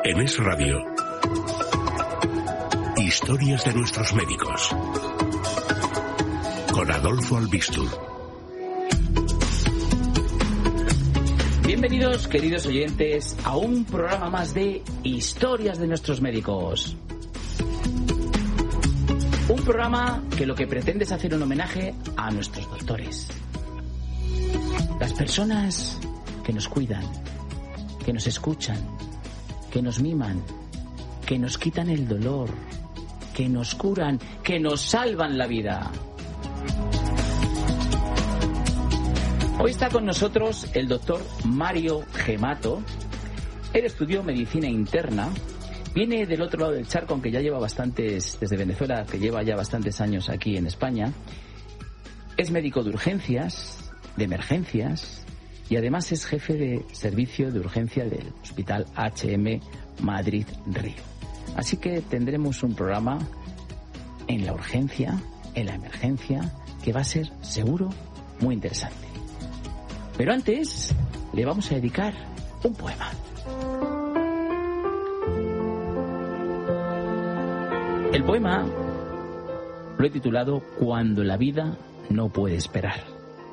En Es Radio, historias de nuestros médicos, con Adolfo Albistur. Bienvenidos, queridos oyentes, a un programa más de Historias de nuestros médicos. Un programa que lo que pretende es hacer un homenaje a nuestros doctores. Las personas que nos cuidan, que nos escuchan, que nos miman, que nos quitan el dolor, que nos curan, que nos salvan la vida. Hoy está con nosotros el doctor Mario Gemato. Él estudió medicina interna, viene del otro lado del charco, aunque ya lleva desde Venezuela, que lleva ya bastantes años aquí en España. Es médico de urgencias, de emergencias, y además es jefe de servicio de urgencia del Hospital HM Madrid Río. Así que tendremos un programa en la urgencia, en la emergencia, que va a ser seguro muy interesante. Pero antes le vamos a dedicar un poema. El poema lo he titulado Cuando la vida no puede esperar.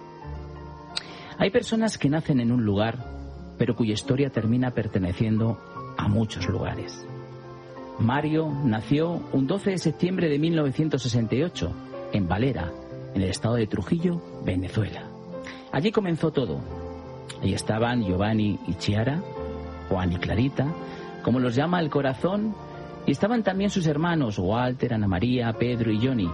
Hay personas que nacen en un lugar, pero cuya historia termina perteneciendo a muchos lugares. Mario nació un 12 de septiembre de 1968 en Valera, en el estado de Trujillo, Venezuela. Allí comenzó todo. Allí estaban Giovanni y Chiara, Juan y Clarita, como los llama el corazón, y estaban también sus hermanos Walter, Ana María, Pedro y Johnny.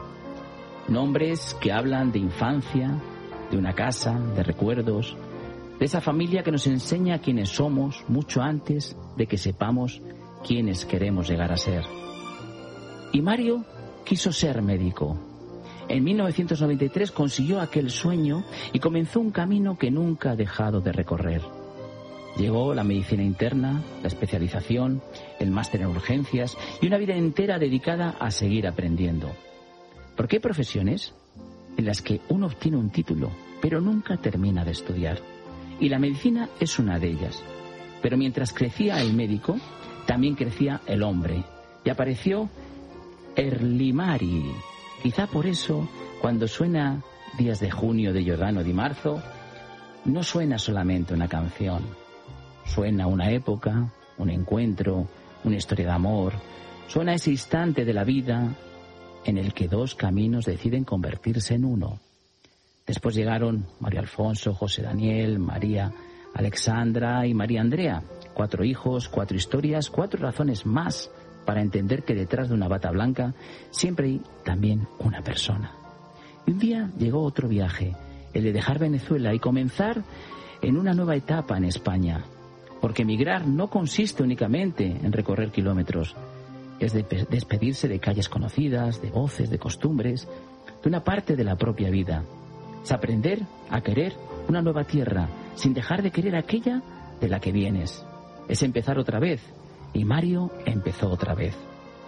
Nombres que hablan de infancia, de una casa, de recuerdos, de esa familia que nos enseña quiénes somos mucho antes de que sepamos quiénes queremos llegar a ser. Y Mario quiso ser médico. En 1993 consiguió aquel sueño y comenzó un camino que nunca ha dejado de recorrer. Llegó la medicina interna, la especialización, el máster en urgencias y una vida entera dedicada a seguir aprendiendo. Porque hay profesiones en las que uno obtiene un título, pero nunca termina de estudiar. Y la medicina es una de ellas. Pero mientras crecía el médico, también crecía el hombre. Y apareció Erlimari. Quizá por eso, cuando suena Días de junio de Giordano Di Marzo, no suena solamente una canción. Suena una época, un encuentro, una historia de amor. Suena ese instante de la vida en el que dos caminos deciden convertirse en uno. Después llegaron Mario Alfonso, José Daniel, María Alexandra y María Andrea. 4 hijos, 4 historias, 4 razones más para entender que detrás de una bata blanca siempre hay también una persona. Y un día llegó otro viaje, el de dejar Venezuela y comenzar en una nueva etapa en España. Porque emigrar no consiste únicamente en recorrer kilómetros. Es despedirse de calles conocidas, de voces, de costumbres, de una parte de la propia vida. Es aprender a querer una nueva tierra, sin dejar de querer aquella de la que vienes. Es empezar otra vez, y Mario empezó otra vez.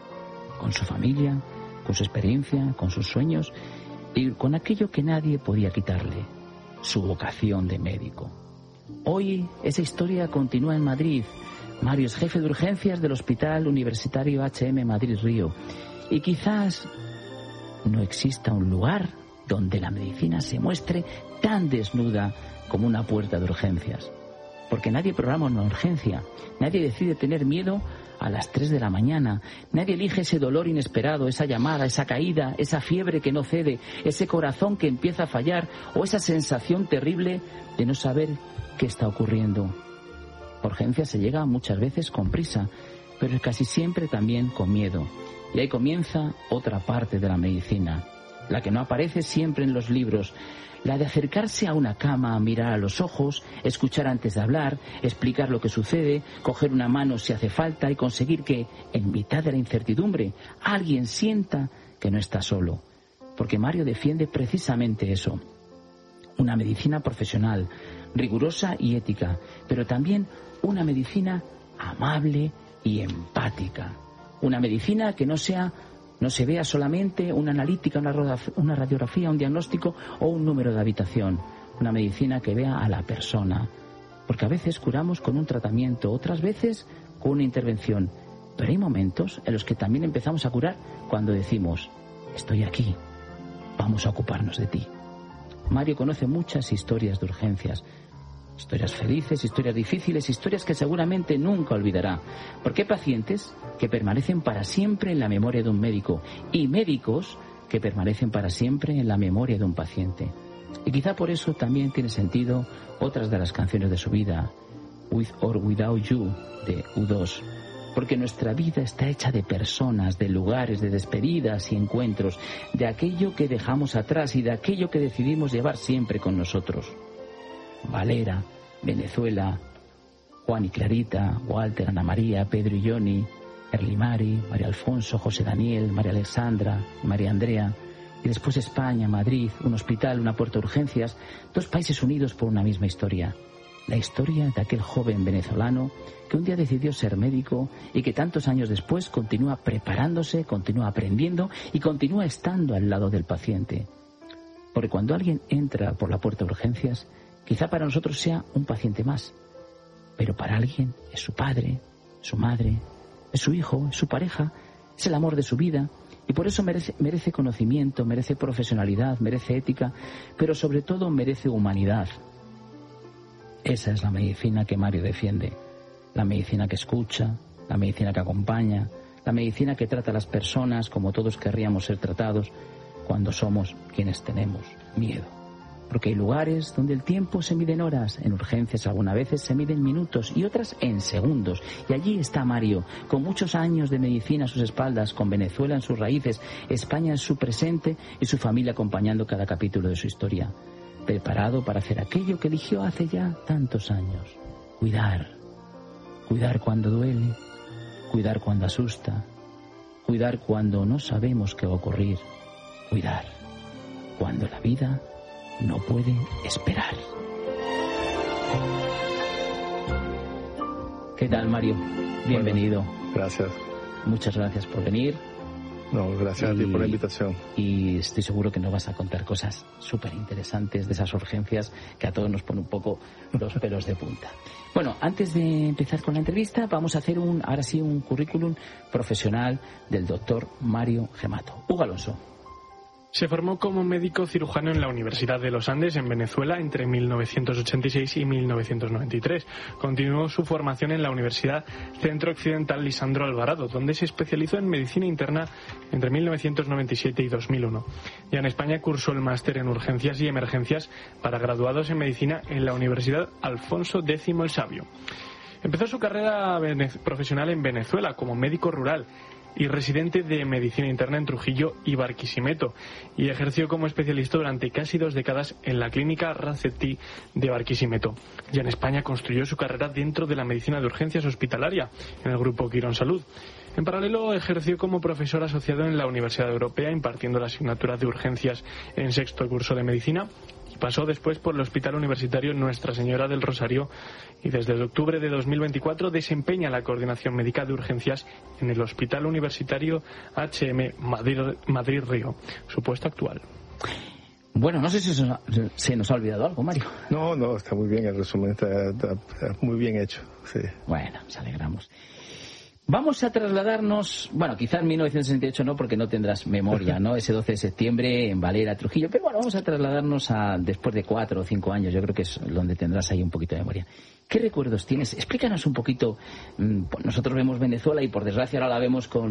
Con su familia, con su experiencia, con sus sueños, y con aquello que nadie podía quitarle, su vocación de médico. Hoy esa historia continúa en Madrid. Mario es jefe de urgencias del Hospital Universitario HM Madrid Río. Y quizás no exista un lugar donde la medicina se muestre tan desnuda como una puerta de urgencias. Porque nadie programa una urgencia, nadie decide tener miedo a las 3 de la mañana, nadie elige ese dolor inesperado, esa llamada, esa caída, esa fiebre que no cede, ese corazón que empieza a fallar o esa sensación terrible de no saber qué está ocurriendo. A urgencias se llega muchas veces con prisa, pero casi siempre también con miedo. Y ahí comienza otra parte de la medicina, la que no aparece siempre en los libros, la de acercarse a una cama, mirar a los ojos, escuchar antes de hablar, explicar lo que sucede, coger una mano si hace falta y conseguir que, en mitad de la incertidumbre, alguien sienta que no está solo. Porque Mario defiende precisamente eso. Una medicina profesional, rigurosa y ética, pero también una medicina amable y empática. Una medicina que no se vea solamente una analítica, una radiografía, un diagnóstico o un número de habitación. Una medicina que vea a la persona, Porque a veces curamos con un tratamiento, otras veces con una intervención. Pero hay momentos en los que también empezamos a curar cuando decimos, estoy aquí, vamos a ocuparnos de ti. Mario conoce muchas historias de urgencias. Historias felices, historias difíciles, historias que seguramente nunca olvidará. Porque hay pacientes que permanecen para siempre en la memoria de un médico y médicos que permanecen para siempre en la memoria de un paciente. Y quizá por eso también tiene sentido otras de las canciones de su vida, With or Without You, de U2. Porque nuestra vida está hecha de personas, de lugares, de despedidas y encuentros, de aquello que dejamos atrás y de aquello que decidimos llevar siempre con nosotros. Valera, Venezuela, Juan y Clarita, Walter, Ana María, Pedro y Johnny, Erlimari, María Alfonso, José Daniel, María Alexandra, María Andrea, y después España, Madrid, un hospital, una puerta de urgencias, 2 países unidos por una misma historia. La historia de aquel joven venezolano que un día decidió ser médico y que tantos años después continúa preparándose, continúa aprendiendo y continúa estando al lado del paciente. Porque cuando alguien entra por la puerta de urgencias, quizá para nosotros sea un paciente más, pero para alguien es su padre, su madre, es su hijo, es su pareja, es el amor de su vida, y por eso merece conocimiento, merece profesionalidad, merece ética, pero sobre todo merece humanidad. Esa es la medicina que Mario defiende, la medicina que escucha, la medicina que acompaña, la medicina que trata a las personas como todos querríamos ser tratados cuando somos quienes tenemos miedo. Porque hay lugares donde el tiempo se mide en horas, en urgencias algunas veces se miden minutos y otras en segundos. Y allí está Mario, con muchos años de medicina a sus espaldas, con Venezuela en sus raíces, España en su presente y su familia acompañando cada capítulo de su historia. Preparado para hacer aquello que eligió hace ya tantos años. Cuidar. Cuidar cuando duele, cuidar cuando asusta, cuidar cuando no sabemos qué va a ocurrir, cuidar cuando la vida no puede esperar. ¿Qué tal, Mario? Bienvenido. Bueno, gracias. Muchas gracias por venir. No, gracias a ti por la invitación. Y estoy seguro que nos vas a contar cosas súper interesantes de esas urgencias que a todos nos pone un poco los pelos de punta. Bueno, antes de empezar con la entrevista, vamos a hacer ahora sí un currículum profesional del doctor Mario Gemato. Hugo Alonso. Se formó como médico cirujano en la Universidad de los Andes en Venezuela entre 1986 y 1993. Continuó su formación en la Universidad Centro Occidental Lisandro Alvarado, donde se especializó en medicina interna entre 1997 y 2001. Ya en España cursó el máster en urgencias y emergencias para graduados en medicina en la Universidad Alfonso X el Sabio. Empezó su carrera profesional en Venezuela como médico rural y residente de medicina interna en Trujillo y Barquisimeto, y ejerció como especialista durante casi 2 décadas en la clínica Racetti de Barquisimeto. Ya en España construyó su carrera dentro de la medicina de urgencias hospitalaria en el grupo Quirón Salud. En paralelo ejerció como profesor asociado en la Universidad Europea impartiendo la asignatura de urgencias en 6º curso de medicina. Pasó después por el Hospital Universitario Nuestra Señora del Rosario y desde octubre de 2024 desempeña la coordinación médica de urgencias en el Hospital Universitario HM Madrid-Río, su puesto actual. Bueno, no sé si se nos ha olvidado algo, Mario. No, está muy bien, el resumen está muy bien hecho. Sí. Bueno, nos alegramos. Vamos a trasladarnos, bueno, quizás en 1968 no, porque no tendrás memoria, ¿no? Ese 12 de septiembre en Valera, Trujillo. Pero bueno, vamos a trasladarnos a después de 4 o 5 años. Yo creo que es donde tendrás ahí un poquito de memoria. ¿Qué recuerdos tienes? Explícanos un poquito. Nosotros vemos Venezuela y por desgracia ahora la vemos con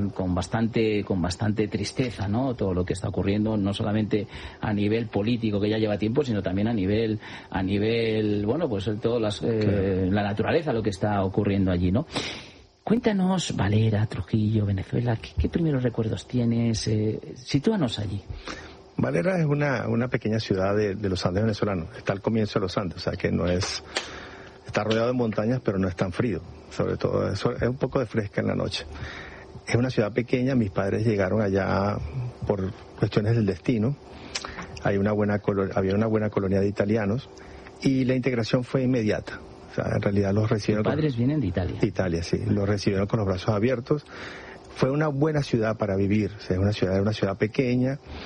bastante tristeza, ¿no? Todo lo que está ocurriendo, no solamente a nivel político, que ya lleva tiempo, sino también a nivel, bueno, pues la naturaleza, lo que está ocurriendo allí, ¿no? Cuéntanos, Valera, Trujillo, Venezuela, ¿qué primeros recuerdos tienes? Sitúanos allí. Valera es una pequeña ciudad de los Andes venezolanos. Está al comienzo de los Andes, o sea que no es... Está rodeado de montañas, pero no es tan frío. Sobre todo, es un poco de fresca en la noche. Es una ciudad pequeña, mis padres llegaron allá por cuestiones del destino. Había una buena colonia de italianos y la integración fue inmediata. O sea, en realidad los recibieron... ¿Tus padres vienen de Italia? De Italia, sí. Los recibieron con los brazos abiertos. Fue una buena ciudad para vivir. O sea, era una ciudad pequeña.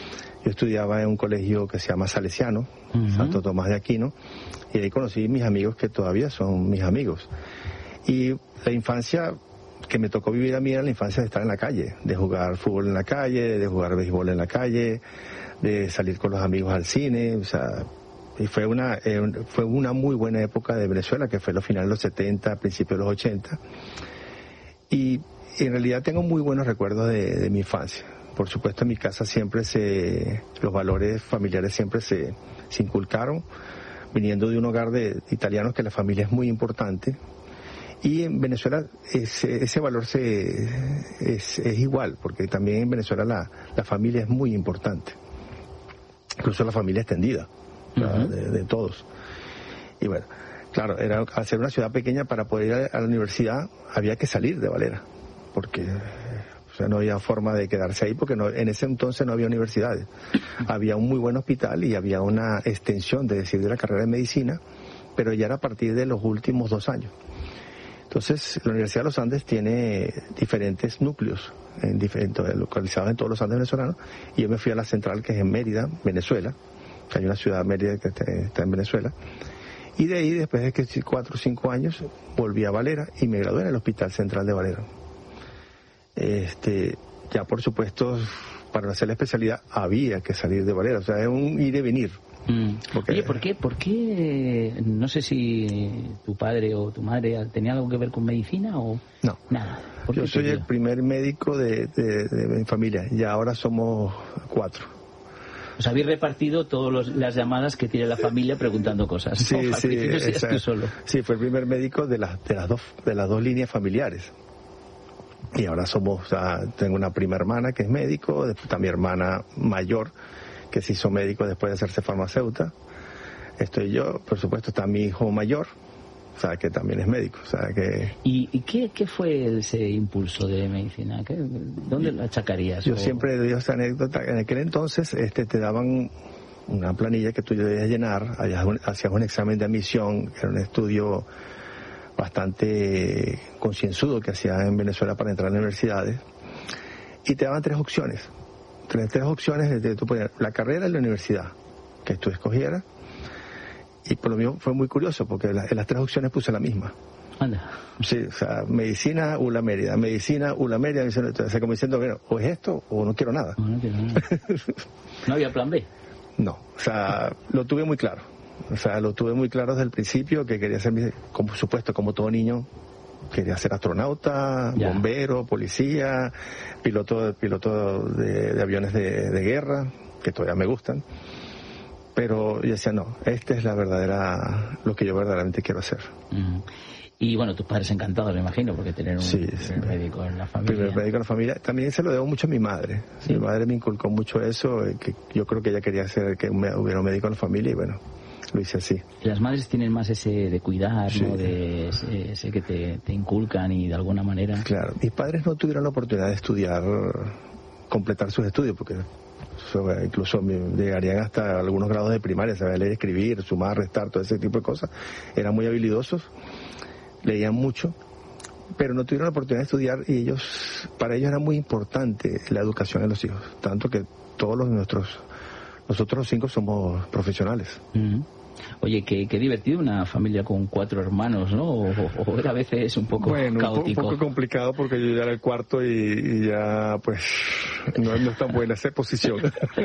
Yo estudiaba en un colegio que se llama Salesiano, Santo Tomás de Aquino, y ahí conocí mis amigos que todavía son mis amigos. Y la infancia que me tocó vivir a mí era la infancia de estar en la calle, de jugar fútbol en la calle, de jugar béisbol en la calle, de salir con los amigos al cine, o sea, y fue una muy buena época de Venezuela, que fue los finales de los 70, principios de los 80, y en realidad tengo muy buenos recuerdos de mi infancia. Por supuesto, en mi casa siempre los valores familiares siempre se inculcaron, viniendo de un hogar de italianos, que la familia es muy importante. Y en Venezuela ese valor es igual, porque también en Venezuela la familia es muy importante. Incluso la familia extendida, de todos. Y bueno, claro, al ser una ciudad pequeña, para poder ir a la universidad había que salir de Valera, porque no había forma de quedarse ahí, porque en ese entonces no había universidades. Había un muy buen hospital y había una extensión de la carrera de medicina, pero ya era a partir de los últimos 2 años. Entonces, la Universidad de los Andes tiene diferentes núcleos localizados en todos los Andes venezolanos, y yo me fui a la central, que es en Mérida, Venezuela, que hay una ciudad, Mérida, que está en Venezuela, y de ahí, después de que 4 o 5 años, volví a Valera y me gradué en el Hospital Central de Valera. Ya por supuesto, para hacer la especialidad había que salir de Valera, o sea, es un ir y venir. Oye, ¿por qué? No sé si tu padre o tu madre tenía algo que ver con medicina o... No. Nada. Yo soy el primer médico de mi familia, y ahora somos 4. Os habéis repartido todas las llamadas que tiene la familia preguntando cosas. Sí, ¿no? sí, tú solo. Sí, fue el primer médico de las dos líneas familiares. Y ahora tengo una prima hermana que es médico, después está mi hermana mayor, que se hizo médico después de hacerse farmacéutica. Estoy yo, por supuesto está mi hijo mayor, o sea, que también es médico, o sea, que... ¿Y qué fue ese impulso de medicina? ¿Dónde lo achacarías? Yo siempre doy esta anécdota. En aquel entonces te daban una planilla que tú debías llenar, hacías un examen de admisión, que era un estudio bastante concienzudo que hacía en Venezuela para entrar a las universidades, y te daban 3 opciones. Tres opciones de tú poner la carrera y la universidad que tú escogieras, y por lo mismo fue muy curioso, porque en las 3 opciones puse la misma. Anda. Sí, o sea, medicina, ULA Mérida, medicina, ULA Mérida, o sea, como diciendo, bueno, o es esto o no quiero nada. No quiero nada. ¿No había plan B? No, o sea, lo tuve muy claro. O sea, lo tuve muy claro desde el principio, que quería ser, por supuesto, como todo niño, quería ser astronauta, bombero, policía, piloto de aviones de guerra, que todavía me gustan. Pero yo decía, no, esta es lo que yo verdaderamente quiero hacer. Y bueno, tus padres encantados, me imagino, porque tener un médico en la familia. Primer médico en la familia. También se lo debo mucho a mi madre. ¿Sí? Mi madre me inculcó mucho eso, que yo creo que ella quería que hubiera un médico en la familia, y bueno, lo hice así. Y las madres tienen más ese de cuidar, sí, ¿no? De ese que te inculcan, y de alguna manera... Claro, mis padres no tuvieron la oportunidad de estudiar, completar sus estudios, porque incluso llegarían hasta algunos grados de primaria, saber leer, escribir, sumar, restar, todo ese tipo de cosas. Eran muy habilidosos, leían mucho, pero no tuvieron la oportunidad de estudiar, y para ellos era muy importante la educación de los hijos, tanto que nosotros los 5 somos profesionales. Oye, qué divertido una familia con 4 hermanos, ¿no? O era a veces un poco caótico. Un poco complicado, porque yo ya era el cuarto y ya, pues, no es tan buena esa posición.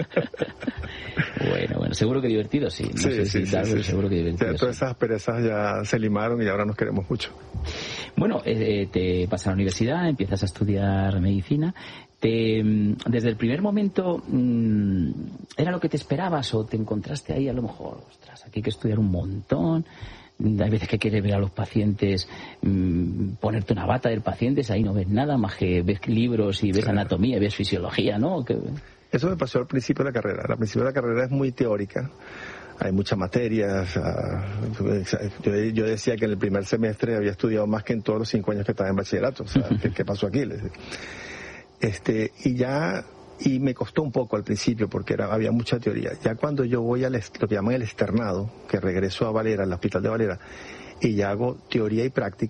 Bueno, seguro que divertido, sí. No sé seguro que divertido. Ya, todas esas perezas ya se limaron y ahora nos queremos mucho. Bueno, te vas a la universidad, empiezas a estudiar medicina. Desde el primer momento, ¿era lo que te esperabas, o te encontraste ahí a lo mejor, ostras, aquí hay que estudiar un montón? Hay veces que quieres ver a los pacientes, ponerte una bata del paciente, ahí no ves nada más que ves libros y ves anatomía, ves fisiología, ¿no? Eso me pasó al principio de la carrera. Al principio de la carrera es muy teórica. Hay muchas materias. Yo decía que en el primer semestre había estudiado más que en todos los 5 años que estaba en bachillerato. O sea, ¿qué pasó aquí? Y me costó un poco al principio, porque había mucha teoría. Ya cuando yo voy lo que llaman el externado, que regreso a Valera, al hospital de Valera, y ya hago teoría y práctica,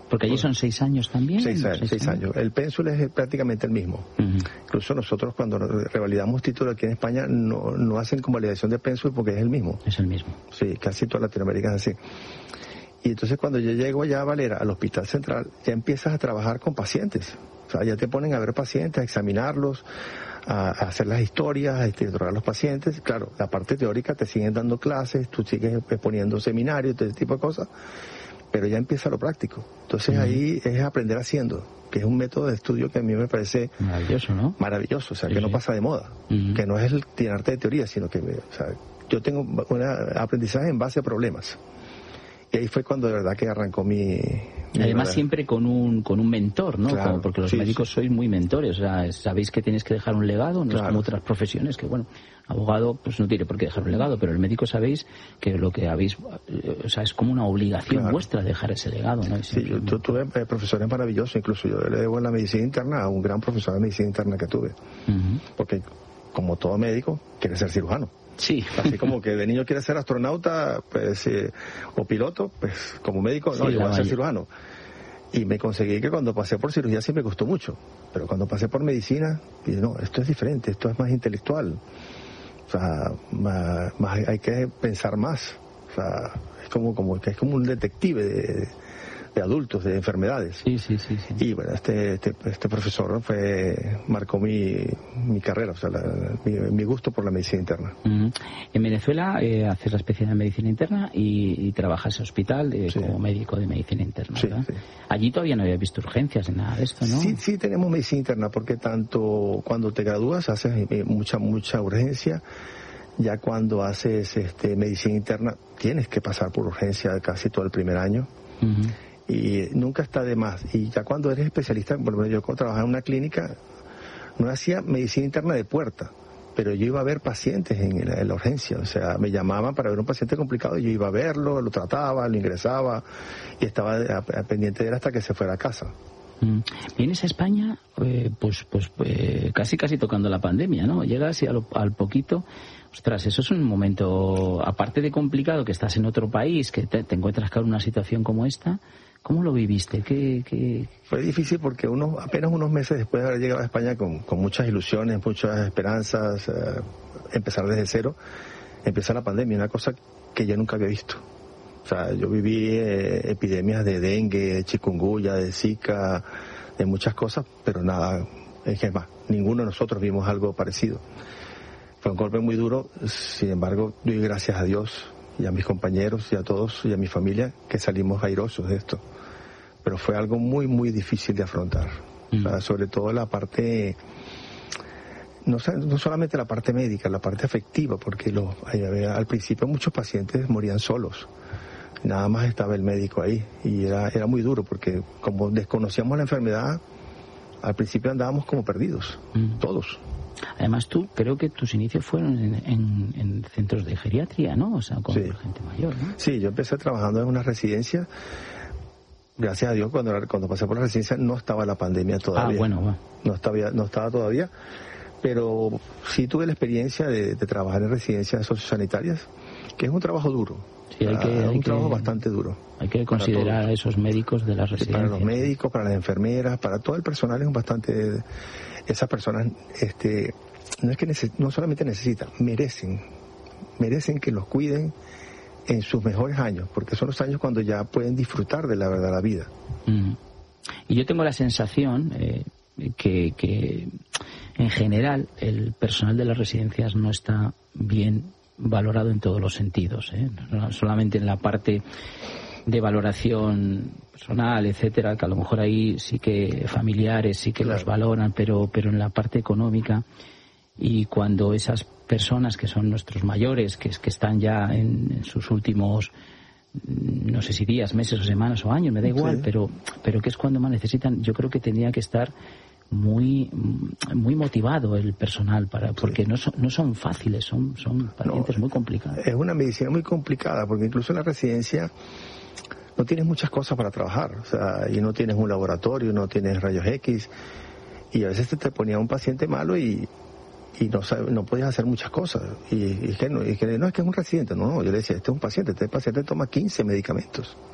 Porque allí son 6 años también. 6 años. El pénsul es prácticamente el mismo. Incluso nosotros cuando revalidamos título aquí en España no hacen convalidación de pénsul porque es el mismo. Es el mismo. Sí, casi toda Latinoamérica es así. Y entonces cuando yo llego allá a Valera, al Hospital Central, ya empiezas a trabajar con pacientes. O sea, ya te ponen a ver pacientes, a examinarlos, a hacer las historias, a interrogar a los pacientes. Claro, la parte teórica te siguen dando clases, tú sigues poniendo seminarios, todo ese tipo de cosas, pero ya empieza lo práctico. Entonces ahí es aprender haciendo, que es un método de estudio que a mí me parece maravilloso, ¿no? Maravilloso, o sea, que no pasa de moda, que no es el llenarte de teoría, sino que, o sea, yo tengo un aprendizaje en base a problemas. Y ahí fue cuando de verdad que arrancó mi además siempre con un mentor, ¿no? Claro, porque los médicos sois muy mentores, o sea, sabéis que tenéis que dejar un legado, no es como otras profesiones que, bueno, abogado pues no tiene por qué dejar un legado, pero el médico sabéis que lo que habéis, o sea, es como una obligación vuestra dejar ese legado, ¿no? Sí, yo tuve profesores maravillosos, incluso yo le debo en la medicina interna a un gran profesor de medicina interna que tuve, porque como todo médico quiere ser cirujano. Sí. Así como que de niño quiere ser astronauta, pues, o piloto, pues como médico, no, yo voy a ser cirujano. Y me conseguí que cuando pasé por cirugía sí me costó mucho, pero cuando pasé por medicina, dije, no, esto es diferente, esto es más intelectual. O sea, más hay que pensar más. O sea, es como un detective de adultos, de enfermedades. Sí. Y bueno, este profesor marcó mi carrera, o sea, mi gusto por la medicina interna. En Venezuela haces la especialidad en medicina interna y trabajas en hospital como médico de medicina interna, ¿verdad? Sí. Allí todavía no había visto urgencias en nada de esto, ¿no? Sí tenemos medicina interna, porque tanto cuando te gradúas haces mucha urgencia. Ya cuando haces medicina interna tienes que pasar por urgencia casi todo el primer año. Y nunca está de más. Y ya cuando eres especialista, por ejemplo, yo cuando trabajaba en una clínica, no hacía medicina interna de puerta, pero yo iba a ver pacientes en la urgencia. O sea, me llamaban para ver un paciente complicado y yo iba a verlo, lo trataba, lo ingresaba y estaba pendiente de él hasta que se fuera a casa. Vienes a España, casi tocando la pandemia, ¿no? Llegas y al poquito, ostras, eso es un momento, aparte de complicado, que estás en otro país, que te encuentras con una situación como esta. ¿Cómo lo viviste? Fue difícil porque apenas unos meses después de haber llegado a España con muchas ilusiones, muchas esperanzas, empezar desde cero, empieza la pandemia, una cosa que yo nunca había visto. O sea, yo viví epidemias de dengue, de chikungunya, de zika, de muchas cosas, pero nada, es más, ninguno de nosotros vimos algo parecido. Fue un golpe muy duro, sin embargo, doy gracias a Dios y a mis compañeros y a todos y a mi familia que salimos airosos de esto. Pero fue algo muy, muy difícil de afrontar. O sea, sobre todo la parte, no solamente la parte médica, la parte afectiva, porque al principio muchos pacientes morían solos. Nada más estaba el médico ahí y era muy duro porque como desconocíamos la enfermedad, al principio andábamos como perdidos, todos. Además creo que tus inicios fueron en centros de geriatría, ¿no? O sea, con gente mayor, ¿no? Sí, yo empecé trabajando en una residencia. Gracias a Dios, cuando pasé por la residencia no estaba la pandemia todavía. Bueno. No estaba todavía, pero sí tuve la experiencia de trabajar en residencias sociosanitarias, que es un trabajo duro. Sí, hay trabajo bastante duro. Hay que considerar a esos médicos de las residencias. Para los médicos, para las enfermeras, para todo el personal es bastante. Esas personas, no es que no solamente necesitan, merecen que los cuiden en sus mejores años, porque son los años cuando ya pueden disfrutar de la verdad la vida. Y yo tengo la sensación que en general el personal de las residencias no está bien valorado en todos los sentidos, no solamente en la parte de valoración personal, etcétera, que a lo mejor ahí sí que familiares sí que los valoran, pero en la parte económica, y cuando esas personas que son nuestros mayores, que están ya en sus últimos, no sé si días, meses o semanas o años, me da igual, pero que es cuando más necesitan, yo creo que tendría que estar muy motivado el personal porque no son fáciles, son pacientes muy complicados. Es una medicina muy complicada porque incluso en la residencia no tienes muchas cosas para trabajar, o sea, y no tienes un laboratorio, no tienes rayos X, y a veces te ponía un paciente malo y no podías hacer muchas cosas, y es que no es que es un residente, no, yo le decía, este es un paciente, este paciente toma 15 medicamentos,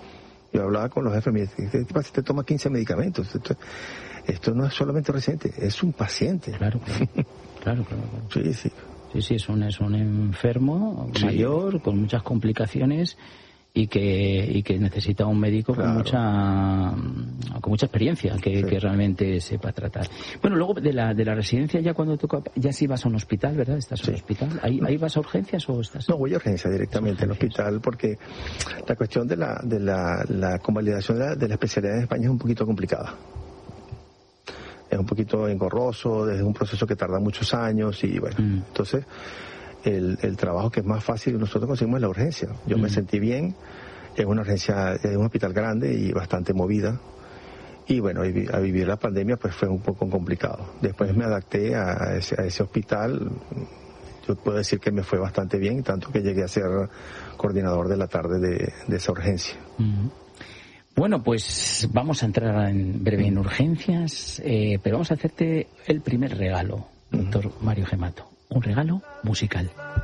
Yo hablaba con los jefes, me decían, este paciente toma 15 medicamentos. Esto no es solamente un residente, es un paciente. Claro. Sí. Sí, es un enfermo mayor, con muchas complicaciones y que necesita un médico con mucha experiencia que realmente sepa tratar. Bueno, luego de la residencia, ya cuando toca, ya sí vas a un hospital, ¿verdad? ¿Estás en un hospital? ¿Ahí vas a urgencias o estás? No, voy a urgencias directamente al hospital, porque la cuestión de la convalidación de la especialidad en España es un poquito complicada. Es un poquito engorroso, es un proceso que tarda muchos años y bueno, entonces el trabajo que es más fácil nosotros conseguimos es la urgencia. Yo me sentí bien, es una urgencia, es un hospital grande y bastante movida, y bueno, a vivir la pandemia pues fue un poco complicado. Después me adapté a ese hospital. Yo puedo decir que me fue bastante bien, tanto que llegué a ser coordinador de la tarde de esa urgencia. Bueno, pues vamos a entrar en breve en urgencias, pero vamos a hacerte el primer regalo, doctor Mario Gemato. Un regalo musical.